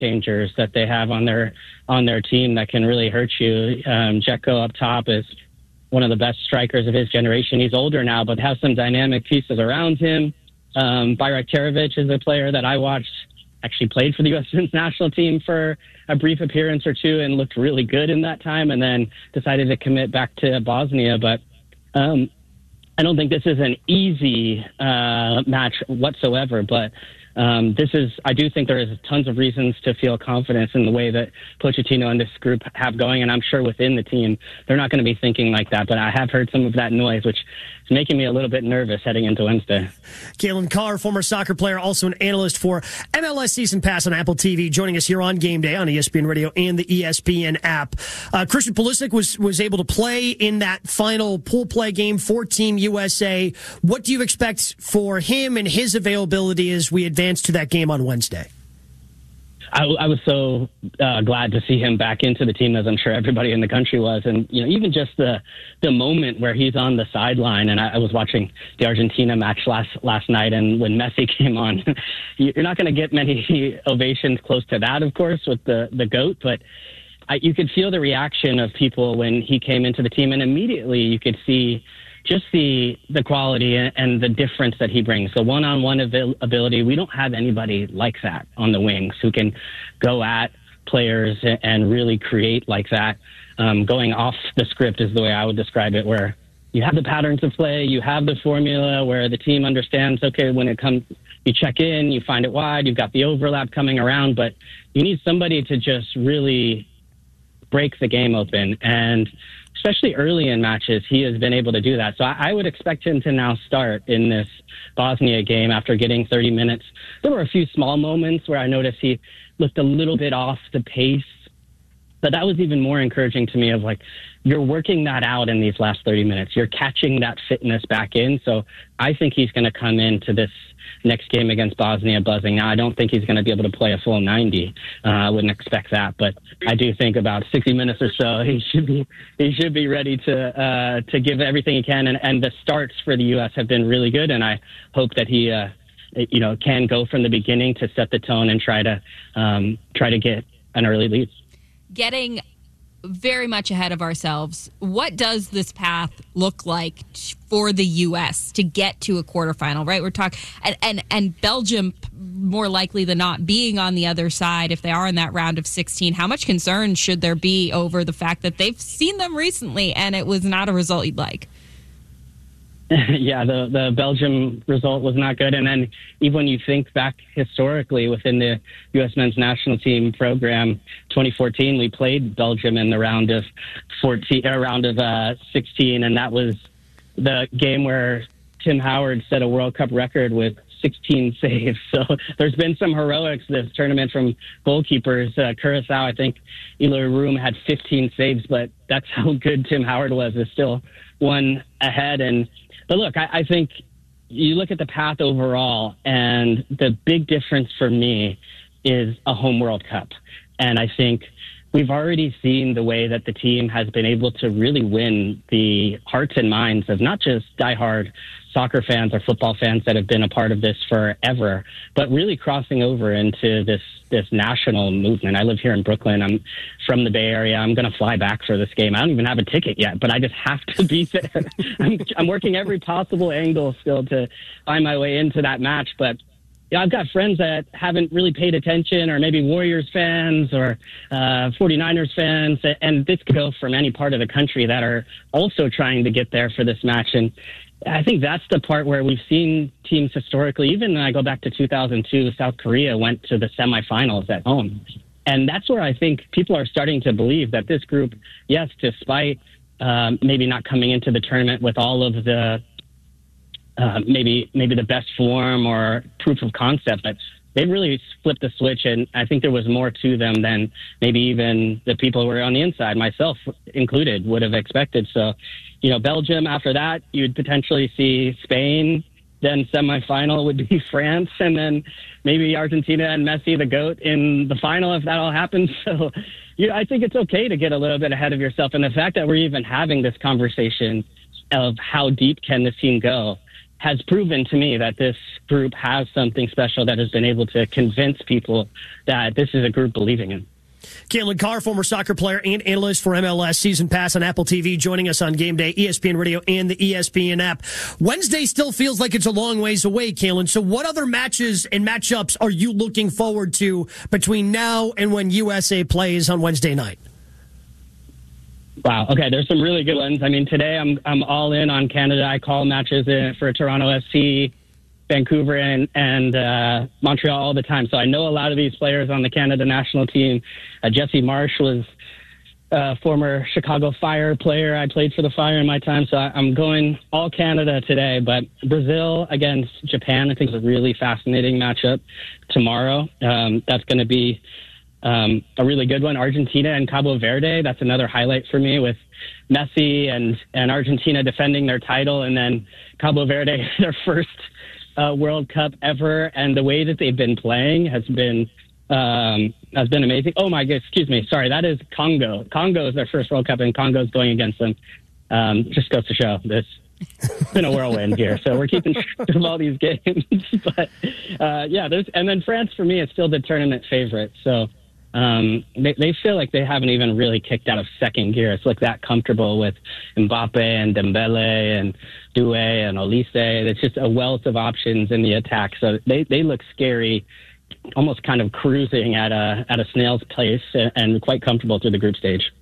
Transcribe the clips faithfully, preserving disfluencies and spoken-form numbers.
changers that they have on their on their team that can really hurt you. Um, Dzeko up top is one of the best strikers of his generation. He's older now, but has some dynamic pieces around him. Um, Bayraktarovic is a player that I watched, actually played for the U S men's national team for a brief appearance or two and looked really good in that time, and then decided to commit back to Bosnia. But um, I don't think this is an easy uh, match whatsoever, but Um, this is, I do think there is tons of reasons to feel confidence in the way that Pochettino and this group have going, and I'm sure within the team they're not going to be thinking like that, but I have heard some of that noise, which is making me a little bit nervous heading into Wednesday. Calen Carr, former soccer player, also an analyst for M L S Season Pass on Apple T V, joining us here on Game Day on E S P N Radio and the E S P N app. Uh, Christian Pulisic was, was able to play in that final pool play game for Team U S A. What do you expect for him and his availability as we advance to that game on Wednesday? I, I was so uh, glad to see him back into the team, as I'm sure everybody in the country was. And, you know, even just the the moment where he's on the sideline, and I, I was watching the Argentina match last last night, and when Messi came on, you're not going to get many ovations close to that, of course, with the, the GOAT, but I, you could feel the reaction of people when he came into the team, and immediately you could see just the the quality and the difference that he brings. The one-on-one abil- ability, we don't have anybody like that on the wings who can go at players and really create like that. Um, going off the script is the way I would describe it, where you have the patterns of play, you have the formula where the team understands, okay, when it comes, you check in, you find it wide, you've got the overlap coming around, but you need somebody to just really break the game open. And especially early in matches, he has been able to do that. So I, I would expect him to now start in this Bosnia game after getting thirty minutes. There were a few small moments where I noticed he looked a little bit off the pace, but that was even more encouraging to me of like, you're working that out in these last thirty minutes. You're catching that fitness back in. So I think he's going to come into this next game against Bosnia buzzing. Now, I don't think he's going to be able to play a full ninety. Uh, I wouldn't expect that, but I do think about sixty minutes or so, he should be he should be ready to uh, to give everything he can. And, and the starts for the U S have been really good, and I hope that he uh, you know can go from the beginning to set the tone and try to um, try to get an early lead. Getting very much ahead of ourselves, what does this path look like for the U S to get to a quarterfinal, right? We're talking, and, and, and Belgium, more likely than not, being on the other side, if they are in that round of sixteen, how much concern should there be over the fact that they've seen them recently and it was not a result you'd like? Yeah, the, the Belgium result was not good. And then even when you think back historically within the U S men's national team program, twenty fourteen, we played Belgium in the round of fourteen, uh, round of uh, sixteen, and that was the game where Tim Howard set a World Cup record with sixteen saves. So there's been some heroics this tournament from goalkeepers. Uh, Curacao, I think Eloy Room had fifteen saves, but that's how good Tim Howard was. Is still one ahead. And But look, I, I think you look at the path overall, and the big difference for me is a home World Cup. And I think we've already seen the way that the team has been able to really win the hearts and minds of not just diehard soccer fans or football fans that have been a part of this forever, but really crossing over into this this national movement. I live here in Brooklyn. I'm from the Bay Area. I'm going to fly back for this game. I don't even have a ticket yet, but I just have to be there. I'm, I'm working every possible angle still to find my way into that match. But yeah, I've got friends that haven't really paid attention, or maybe Warriors fans or uh, 49ers fans, and this could go from any part of the country that are also trying to get there for this match. And I think that's the part where we've seen teams historically, even when I go back to two thousand two, South Korea went to the semifinals at home. And that's where I think people are starting to believe that this group, yes, despite um, maybe not coming into the tournament with all of the uh, maybe maybe the best form or proof of concept, but they really flipped the switch, and I think there was more to them than maybe even the people who were on the inside, myself included, would have expected. So, you know, Belgium, after that, you'd potentially see Spain, then semifinal would be France, and then maybe Argentina and Messi, the GOAT, in the final if that all happens. So, you know, I think it's okay to get a little bit ahead of yourself. And the fact that we're even having this conversation of how deep can this team go has proven to me that this group has something special that has been able to convince people that this is a group believing in. Calen Carr, former soccer player and analyst for M L S Season Pass on Apple T V, joining us on Game Day, E S P N Radio, and the E S P N app. Wednesday still feels like it's a long ways away, Calen. So what other matches and matchups are you looking forward to between now and when U S A plays on Wednesday night? Wow. Okay, there's some really good ones. I mean, today I'm I'm all in on Canada. I call matches in for Toronto F C, Vancouver, and, and uh, Montreal all the time. So I know a lot of these players on the Canada national team. Uh, Jesse Marsh was a former Chicago Fire player. I played for the Fire in my time, so I, I'm going all Canada today. But Brazil against Japan, I think, is a really fascinating matchup tomorrow. Um, that's going to be um, a really good one. Argentina and Cabo Verde, that's another highlight for me, with Messi and, and Argentina defending their title, and then Cabo Verde, their first Uh, World Cup ever, and the way that they've been playing has been um, has been amazing. Oh my God, excuse me, sorry, that is Congo. Congo is their first World Cup, and Congo's going against them. Um, just goes to show this. It's been a whirlwind here, so we're keeping track of all these games. But uh, yeah, there's and then France for me is still the tournament favorite. So um, they they feel like they haven't even really kicked out of second gear. It's like that comfortable with Mbappe and Dembele and Doué and Olise. It's just a wealth of options in the attack. So they, they look scary, almost kind of cruising at a at a snail's pace, and, and quite comfortable through the group stage.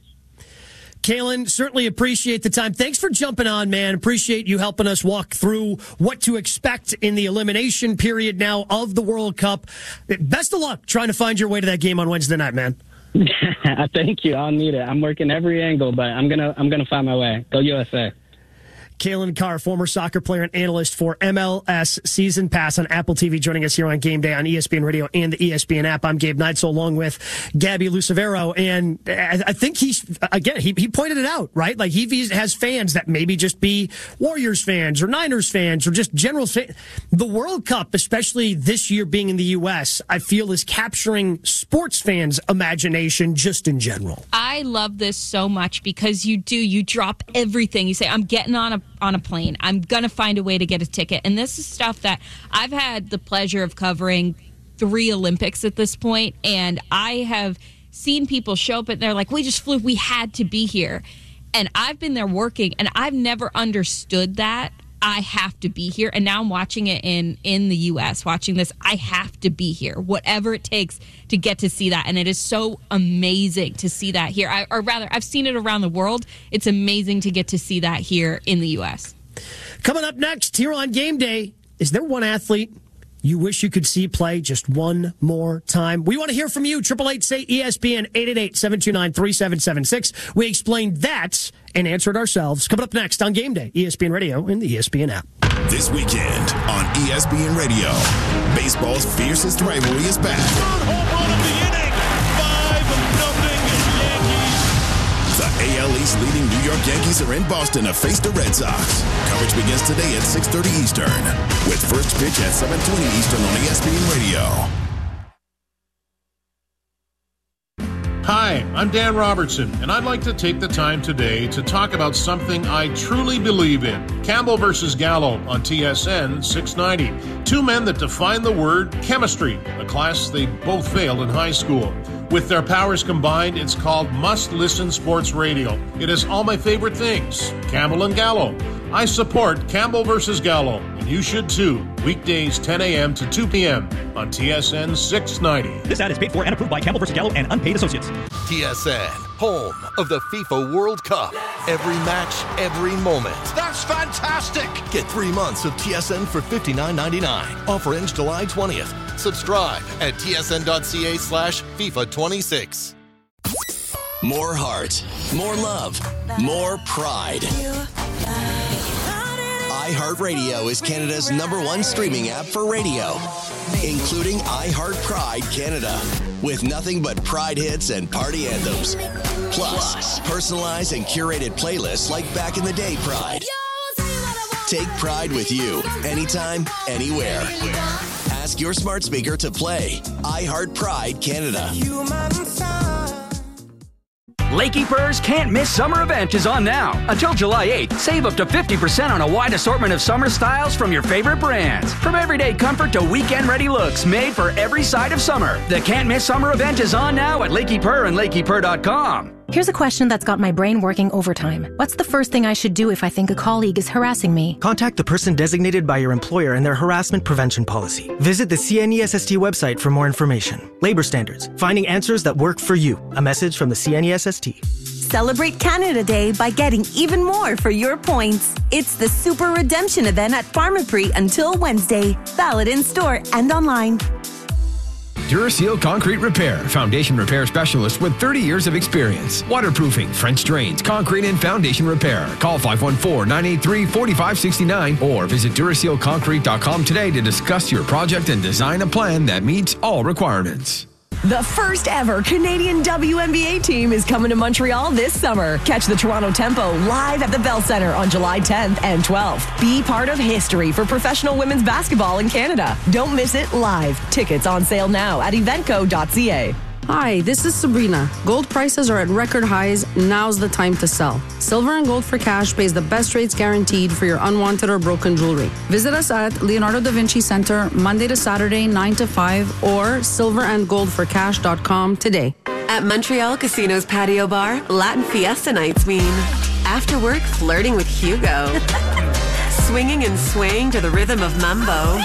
Calen, certainly appreciate the time. Thanks for jumping on, man. Appreciate you helping us walk through what to expect in the elimination period now of the World Cup. Best of luck trying to find your way to that game on Wednesday night, man. Thank you. I'll need it. I'm working every angle, but I'm gonna I'm gonna find my way. Go U S A. Calen Carr, former soccer player and analyst for M L S Season Pass on Apple T V, joining us here on Game Day on E S P N Radio and the E S P N app. I'm Gabe Neitzel, along with Gabby Lucevero, and I think he's, again, he, he pointed it out, right? Like, he has fans that maybe just be Warriors fans or Niners fans or just general fans. The World Cup, especially this year being in the U S, I feel is capturing sports fans' imagination just in general. I love this so much because you do, you drop everything. You say, I'm getting on a on a plane. I'm going to find a way to get a ticket. And this is stuff that I've had the pleasure of covering three Olympics at this point, and I have seen people show up and they're like, we just flew, we had to be here. And I've been there working, and I've never understood that. I have to be here. And now I'm watching it in, in the U S, watching this. I have to be here, whatever it takes to get to see that. And it is so amazing to see that here. I, or rather, I've seen it around the world. It's amazing to get to see that here in the U S. Coming up next here on Game Day, is there one athlete you wish you could see play just one more time? We want to hear from you. eight eight eight, say E S P N, eight eight eight, seven two nine, three seven seven six. We explained that and answered ourselves. Coming up next on Game Day, E S P N Radio and the E S P N app. This weekend on E S P N Radio, baseball's fiercest rivalry is back. Third home run of the inning. five nothing Yankees. The A L East leading New York Yankees are in Boston to face the Red Sox. Coverage begins today at six thirty Eastern, with first pitch at seven twenty Eastern on E S P N Radio. Hi, I'm Dan Robertson, and I'd like to take the time today to talk about something I truly believe in. Campbell versus Gallo on T S N six ninety. Two men that define the word chemistry, a class they both failed in high school. With their powers combined, it's called Must Listen Sports Radio. It is all my favorite things. Campbell and Gallo. I support Campbell versus Gallo, and you should too. Weekdays ten a.m. to two p.m. on T S N six ninety. This ad is paid for and approved by Campbell versus Gallo and unpaid associates. T S N, home of the FIFA World Cup. Every match, every moment. That's fantastic! Get three months of T S N for fifty-nine ninety-nine. Offer ends July twentieth. Subscribe at tsn.ca slash FIFA 26. More heart, more love, more pride. iHeartRadio is Canada's number one streaming app for radio, including iHeart Pride Canada, with nothing but Pride hits and party anthems. Plus, personalized and curated playlists like Back in the Day Pride. Take Pride with you, anytime, anywhere. Ask your smart speaker to play iHeart Pride Canada. Lakey Purr's Can't Miss Summer event is on now. Until July eighth, save up to fifty percent on a wide assortment of summer styles from your favorite brands. From everyday comfort to weekend-ready looks made for every side of summer. The Can't Miss Summer event is on now at Lakey Purr and Lakey Purr dot com. Here's a question that's got my brain working overtime. What's the first thing I should do if I think a colleague is harassing me? Contact the person designated by your employer and their harassment prevention policy. Visit the C N E S S T website for more information. Labor standards. Finding answers that work for you. A message from the C N E S S T. Celebrate Canada Day by getting even more for your points. It's the Super Redemption event at Pharmaprix until Wednesday. Valid in store and online. Duraseal Concrete Repair, foundation repair specialist with thirty years of experience. Waterproofing, French drains, concrete and foundation repair. Call five one four, nine eight three, four five six nine or visit Duraseal Concrete dot com today to discuss your project and design a plan that meets all requirements. The first ever Canadian W N B A team is coming to Montreal this summer. Catch the Toronto Tempo live at the Bell Centre on July tenth and twelfth. Be part of history for professional women's basketball in Canada. Don't miss it live. Tickets on sale now at eventco dot c a. Hi, this is Sabrina. Gold prices are at record highs. Now's the time to sell. Silver and Gold for Cash pays the best rates guaranteed for your unwanted or broken jewelry. Visit us at Leonardo da Vinci Center Monday to Saturday, nine to five or silver and gold for cash dot com today. At Montreal Casino's patio bar, Latin Fiesta nights mean after work flirting with Hugo, swinging and swaying to the rhythm of mambo,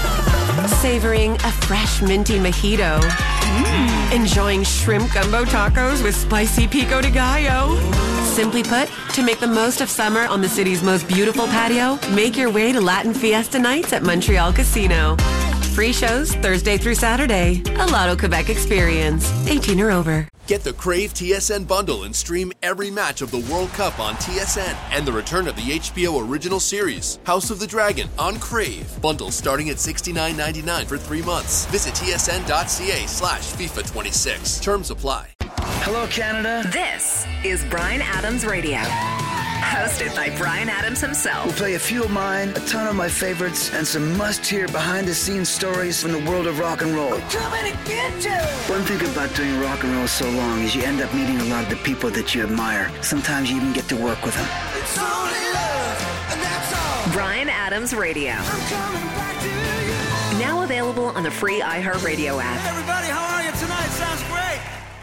savoring a fresh minty mojito, mm. enjoying shrimp gumbo tacos with spicy pico de gallo. Simply put, to make the most of summer on the city's most beautiful patio, make your way to Latin Fiesta nights at Montreal Casino. Free shows Thursday through Saturday. A Lotto Quebec experience. eighteen or over. Get the Crave T S N bundle and stream every match of the World Cup on T S N and the return of the H B O original series, House of the Dragon, on Crave. Bundles starting at sixty-nine ninety-nine for three months. Visit tsn.ca slash FIFA twenty-six. Terms apply. Hello, Canada. This is Bryan Adams Radio. Hosted by Bryan Adams himself. We'll play a few of mine, a ton of my favorites, and some must-hear behind-the-scenes stories from the world of rock and roll. We're coming to get you! One thing about doing rock and roll so long is you end up meeting a lot of the people that you admire. Sometimes you even get to work with them. It's only love, and that's all. Bryan Adams Radio. I'm coming back to you. Now available on the free iHeartRadio app. Hey everybody, how are you tonight? Sounds great.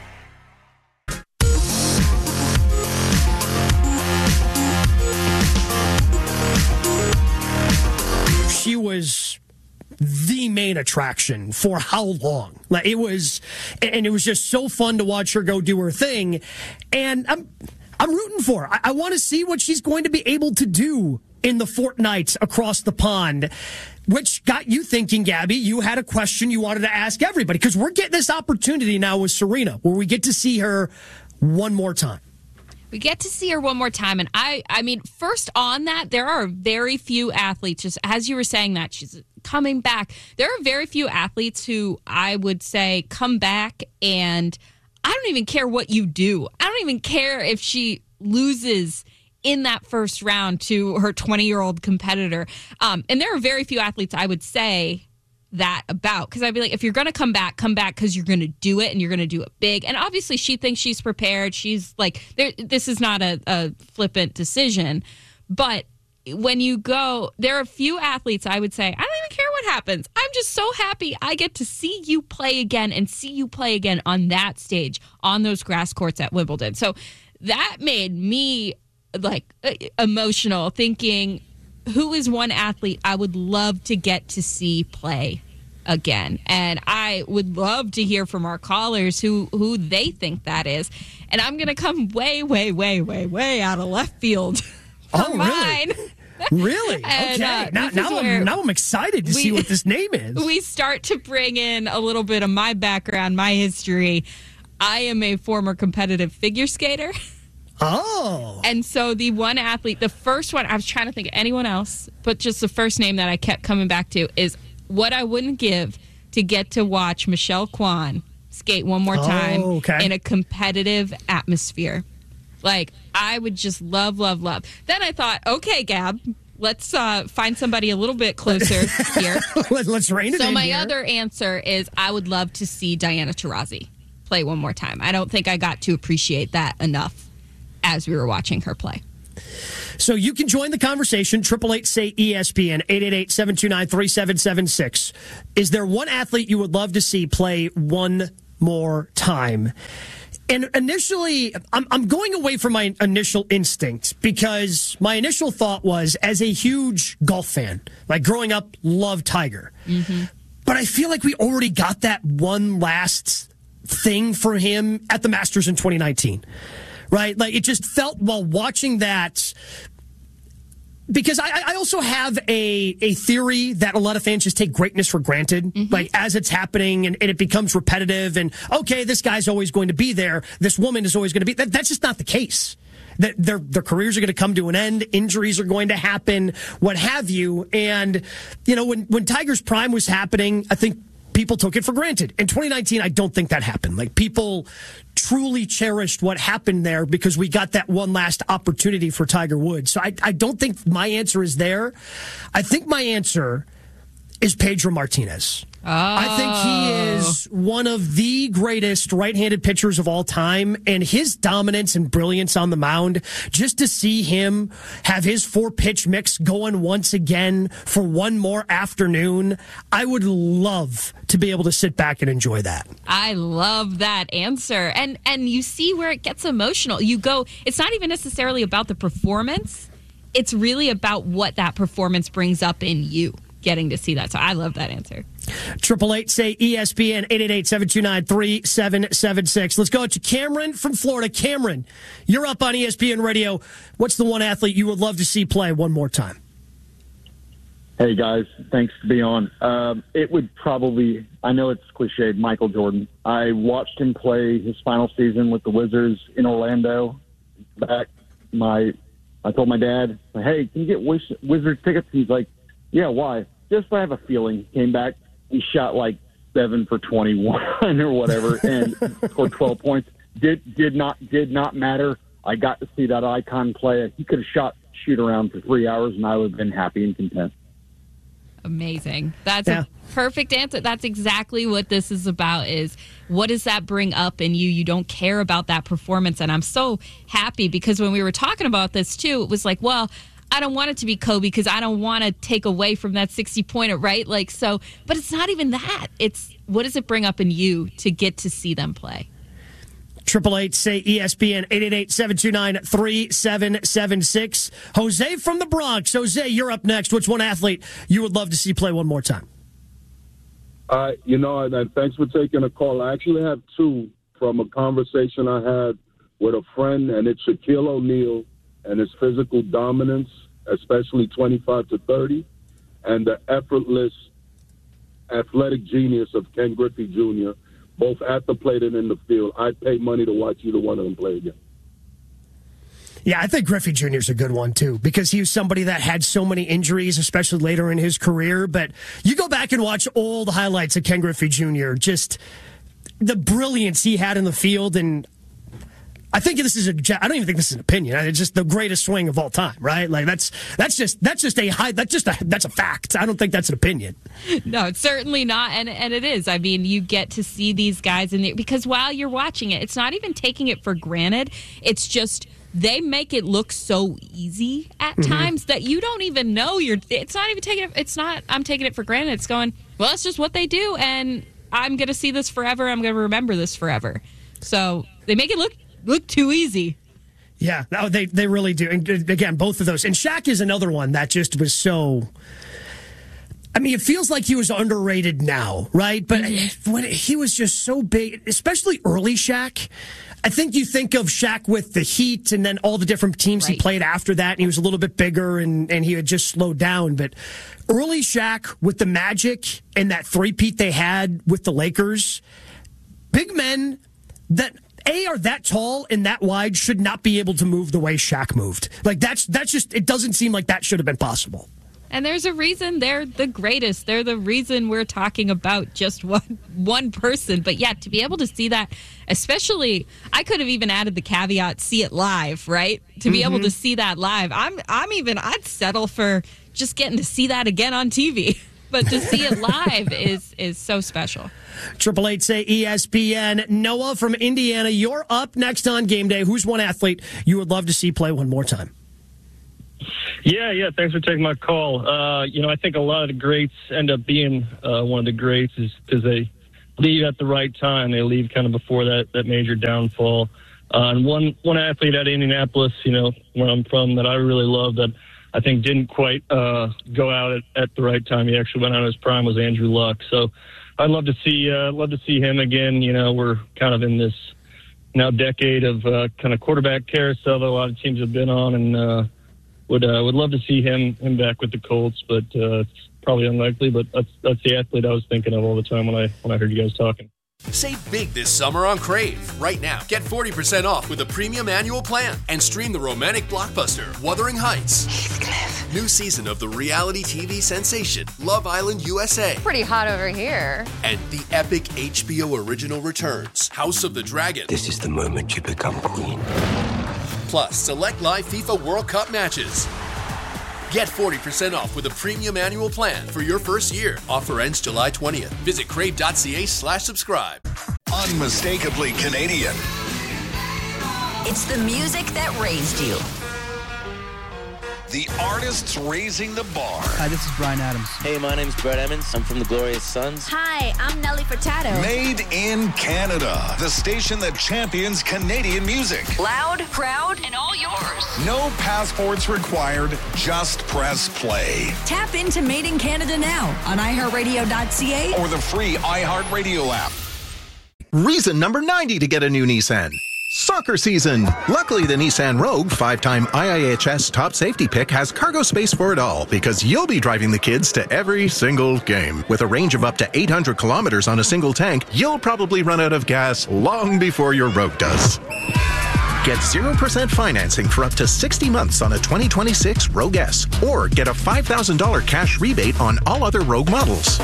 She was the main attraction for how long? Like it was, and it was just so fun to watch her go do her thing. And I'm, I'm rooting for her. I, I want to see what she's going to be able to do in the fortnight across the pond. Which got you thinking, Gabby, you had a question you wanted to ask everybody because we're getting this opportunity now with Serena where we get to see her one more time. We get to see her one more time. And I, I mean, first on that, there are very few athletes, just as you were saying that, she's coming back. There are very few athletes who I would say come back and I don't even care what you do. I don't even care if she loses in that first round to her twenty-year-old competitor. Um, and there are very few athletes I would say that about, because I'd be like, if you're going to come back, come back because you're going to do it and you're going to do it big. And obviously she thinks she's prepared. She's like, there, this is not a, a flippant decision. But when you go, there are a few athletes I would say, I don't even care what happens. I'm just so happy I get to see you play again and see you play again on that stage, on those grass courts at Wimbledon. So that made me like emotional, thinking, who is one athlete I would love to get to see play again? And I would love to hear from our callers who, who they think that is. And I'm going to come way, way, way, way, way out of left field for oh, mine. Really? Really? And, okay. uh, now, now, I'm, now I'm excited to we, see what this name is. We start to bring in a little bit of my background, my history. I am a former competitive figure skater. Oh. And so the one athlete, the first one, I was trying to think of anyone else, but just the first name that I kept coming back to is what I wouldn't give to get to watch Michelle Kwan skate one more time oh, okay. in a competitive atmosphere. Like, I would just love, love, love. Then I thought, okay, Gab, let's uh, find somebody a little bit closer here. Let's rein it so in my here. other answer is I would love to see Diana Taurasi play one more time. I don't think I got to appreciate that enough as we were watching her play. So you can join the conversation, eight eight eight, S A Y, E S P N, eight eight eight, seven two nine, three seven seven six. Is there one athlete you would love to see play one more time? And initially, I'm, I'm going away from my initial instinct because my initial thought was, as a huge golf fan, like growing up, loved Tiger. Mm-hmm. But I feel like we already got that one last thing for him at the Masters in twenty nineteen. Right? Like, it just felt while watching that, because I, I also have a, a theory that a lot of fans just take greatness for granted, mm-hmm. like as it's happening and, and it becomes repetitive and, okay, this guy's always going to be there. This woman is always going to be, that, that's just not the case. That their, their careers are going to come to an end. Injuries are going to happen, what have you. And, you know, when, when Tiger's prime was happening, I think people took it for granted. In twenty nineteen, I don't think that happened. Like, people truly cherished what happened there because we got that one last opportunity for Tiger Woods. So I, I don't think my answer is there. I think my answer is Pedro Martinez. Oh. I think he is one of the greatest right-handed pitchers of all time, and his dominance and brilliance on the mound, just to see him have his four-pitch mix going once again for one more afternoon, I would love to be able to sit back and enjoy that. I love that answer. And and you see where it gets emotional. You go, it's not even necessarily about the performance. It's really about what that performance brings up in you, getting to see that. So I love that answer. Triple eight say E S P N, eight eight eight, seven two nine, three seven seven six. Let's go to Cameron from Florida. Cameron, you're up on E S P N Radio. What's the one athlete you would love to see play one more time? Hey guys, thanks to be on. Um, it would probably, I know it's cliched, Michael Jordan. I watched him play his final season with the Wizards in Orlando. Back, my, I told my dad, "Hey, can you get Wiz- Wizards tickets?" He's like, "Yeah, why?" Just I have a feeling. Came back. He shot like seven for twenty-one or whatever, and scored twelve points. Did did not did not matter. I got to see that icon play. He could have shot shoot around for three hours, and I would have been happy and content. Amazing. That's yeah. a perfect answer. That's exactly what this is about. Is what does that bring up in you? You don't care about that performance, and I'm so happy because when we were talking about this too, it was like, well, I don't want it to be Kobe because I don't want to take away from that sixty-pointer, right? Like, so, but it's not even that. It's what does it bring up in you to get to see them play? Triple eight say E S P N, eight eight eight, seven two nine, three seven seven six. Jose from the Bronx. Jose, you're up next. What's one athlete you would love to see play one more time? Uh, you know, and thanks for taking a call. I actually have two from a conversation I had with a friend, and it's Shaquille O'Neal and his physical dominance, especially twenty-five to thirty, and the effortless athletic genius of Ken Griffey Junior, both at the plate and in the field. I'd pay money to watch either one of them play again. Yeah, I think Griffey Junior is a good one, too, because he was somebody that had so many injuries, especially later in his career. But you go back and watch all the highlights of Ken Griffey Junior, just the brilliance he had in the field. And I think this is a, I don't even think this is an opinion. It's just the greatest swing of all time, right? Like that's, that's just, that's just a high, that's just a, that's a fact. I don't think that's an opinion. No, it's certainly not. And, and it is. I mean, you get to see these guys in the, because while you're watching it, it's not even taking it for granted. It's just, they make it look so easy at mm-hmm. times that you don't even know you're, it's not even taking it, it's not, I'm taking it for granted. It's going, well, it's just what they do. And I'm going to see this forever. I'm going to remember this forever. So they make it look, look too easy. Yeah, no, they they really do. And again, both of those. And Shaq is another one that just was so, I mean, it feels like he was underrated now, right? But mm-hmm. when he was just so big, especially early Shaq. I think you think of Shaq with the Heat and then all the different teams right. he played after that, and he was a little bit bigger and, and he had just slowed down. But early Shaq with the Magic and that three-peat they had with the Lakers, big men that A, are that tall and that wide should not be able to move the way Shaq moved. Like, that's that's just, it doesn't seem like that should have been possible. And there's a reason they're the greatest. They're the reason we're talking about just one one person. But yeah, to be able to see that, especially, I could have even added the caveat, see it live, right? To be mm-hmm. able to see that live. I'm I'm even, I'd settle for just getting to see that again on T V. but to see it live is is so special. Triple eight say E S P N. Noah from Indiana, you're up next on Game Day. Who's one athlete you would love to see play one more time? Yeah, yeah. Thanks for taking my call. Uh, you know, I think a lot of the greats end up being uh, one of the greats is because they leave at the right time. They leave kind of before that, that major downfall. Uh, and one one athlete at Indianapolis, you know, where I'm from, that I really love that I think didn't quite uh, go out at, at the right time. He actually went out of his prime was Andrew Luck. So I'd love to see uh, love to see him again. You know, we're kind of in this now decade of uh, kind of quarterback carousel that a lot of teams have been on, and uh, would uh, would love to see him him back with the Colts, but uh, it's probably unlikely. But that's that's the athlete I was thinking of all the time when I when I heard you guys talking. Save big this summer on Crave. Right now, get forty percent off with a premium annual plan and stream the romantic blockbuster Wuthering Heights. Heathcliff. New season of the reality T V sensation Love Island U S A. Pretty hot over here. And the epic H B O original returns House of the Dragon. This is the moment you become queen. Plus, select live FIFA World Cup matches. Get forty percent off with a premium annual plan for your first year. Offer ends July twentieth. Visit crave.ca slash subscribe. Unmistakably Canadian. It's the music that raised you. The artists raising the bar. Hi, this is Bryan Adams. Hey, my name's Brett Emmons. I'm from the Glorious Sons. Hi, I'm Nelly Furtado. Made in Canada. The station that champions Canadian music. Loud, proud, and all yours. No passports required. Just press play. Tap into Made in Canada now on i heart radio dot c a or the free iHeartRadio app. Reason number ninety to get a new Nissan. Soccer season. Luckily, the Nissan Rogue, five-time I I H S top safety pick, has cargo space for it all because you'll be driving the kids to every single game. With a range of up to eight hundred kilometers on a single tank, you'll probably run out of gas long before your Rogue does. Get zero percent financing for up to sixty months on a twenty twenty-six Rogue S, or get a five thousand dollars cash rebate on all other Rogue models.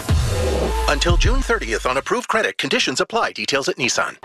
Until June thirtieth on approved credit. Conditions apply. Details at Nissan.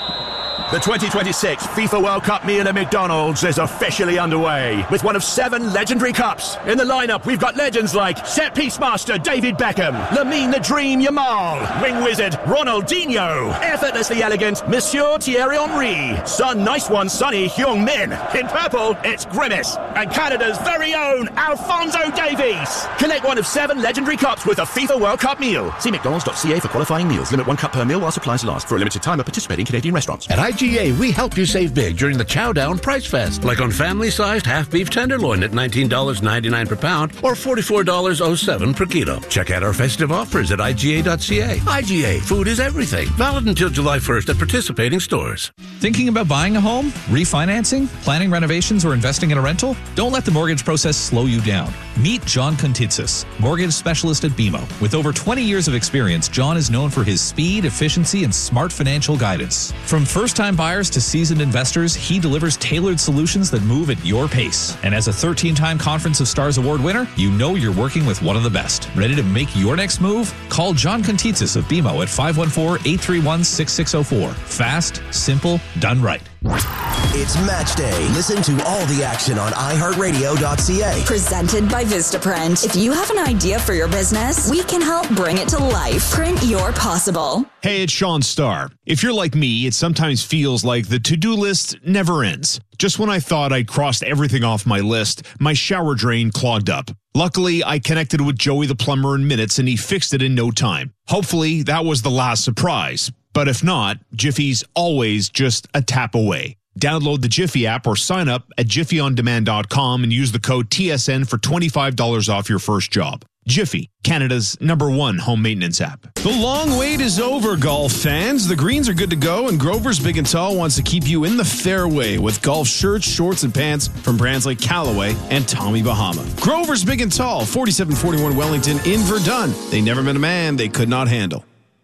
The twenty twenty-six FIFA World Cup meal at McDonald's is officially underway with one of seven legendary cups. In the lineup, we've got legends like set-piece master David Beckham, Lamine the Dream Yamal, wing wizard Ronaldinho, effortlessly elegant Monsieur Thierry Henry, Son Nice One Sonny Heung-min. In purple, it's Grimace, and Canada's very own Alphonso Davies. Collect one of seven legendary cups with a FIFA World Cup meal. See mcdonalds dot c a for qualifying meals. Limit one cup per meal while supplies last. For a limited time at participating Canadian restaurants. At I G A, we help you save big during the Chow Down Price Fest, like on family-sized half-beef tenderloin at nineteen dollars and ninety-nine cents per pound or forty-four dollars and seven cents per kilo. Check out our festive offers at I G A dot c a. I G A, food is everything. Valid until July first at participating stores. Thinking about buying a home, refinancing, planning renovations, or investing in a rental? Don't let the mortgage process slow you down. Meet John Contitsis, mortgage specialist at B M O. With over twenty years of experience, John is known for his speed, efficiency, and smart financial guidance. From first-time buyers to seasoned investors, he delivers tailored solutions that move at your pace. And as a thirteen-time Conference of Stars Award winner, you know you're working with one of the best. Ready to make your next move? Call John Contitsis of B M O at five one four, eight three one, six six zero four. Fast, simple, done right. It's match day. Listen to all the action on i heart radio dot c a. Presented by Vistaprint. If you have an idea for your business, we can help bring it to life. Print your possible. Hey, it's Sean Starr. If you're like me, it sometimes feels like the to-do list never ends. Just when I thought I'd crossed everything off my list, my shower drain clogged up. Luckily, I connected with Joey the plumber in minutes and he fixed it in no time. Hopefully, that was the last surprise. But if not, Jiffy's always just a tap away. Download the Jiffy app or sign up at jiffy on demand dot com and use the code T S N for twenty-five dollars off your first job. Jiffy, Canada's number one home maintenance app. The long wait is over, golf fans. The greens are good to go, and Grover's Big and Tall wants to keep you in the fairway with golf shirts, shorts, and pants from brands like Callaway and Tommy Bahama. Grover's Big and Tall, forty-seven forty-one Wellington in Verdun. They never met a man they could not handle.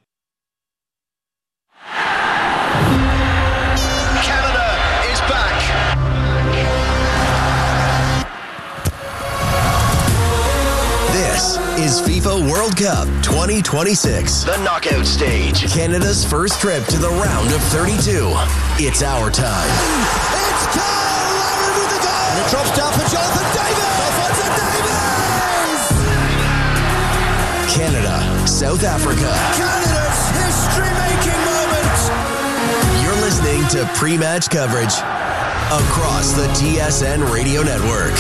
This is FIFA World Cup twenty twenty-six. The knockout stage. Canada's first trip to the round of thirty-two. It's our time. It's Kyle Lowry with the goal. And it drops down for Jonathan Davis. Alphonso Davies. Canada, South Africa. Canada's history-making moment. You're listening to pre-match coverage across the T S N radio network.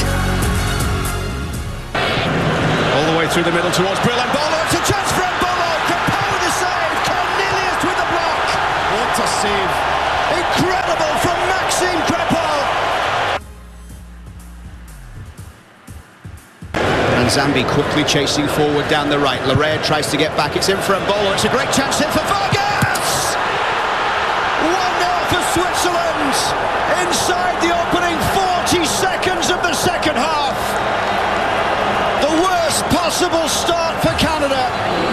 All the way through the middle towards Brill Embolo. It's a chance for Embolo. Crepeau with the save. Cornelius with the block. What a save. Incredible from Maxime Crepeau. And Zambi quickly chasing forward down the right. Lared tries to get back. It's in for Embolo. It's a great chance here for Vargas. one nil for Switzerland. Inside the opening forty seconds of the second half. The worst possible start for Canada.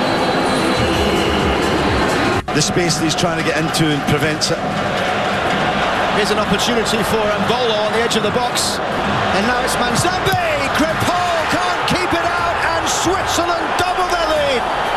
The space that he's trying to get into and prevents it. Here's an opportunity for Embolo on the edge of the box. And now it's Manzambi. Crepeau can't keep it out, and Switzerland double their lead.